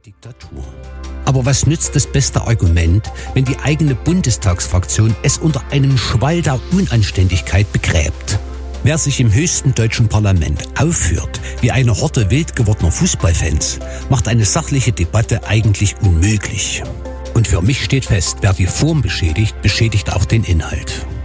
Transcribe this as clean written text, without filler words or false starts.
Diktatur. Aber was nützt das beste Argument, wenn die eigene Bundestagsfraktion es unter einem Schwall der Unanständigkeit begräbt? Wer sich im höchsten deutschen Parlament aufführt wie eine Horde wild gewordener Fußballfans, macht eine sachliche Debatte eigentlich unmöglich. Und für mich steht fest, wer die Form beschädigt, beschädigt auch den Inhalt.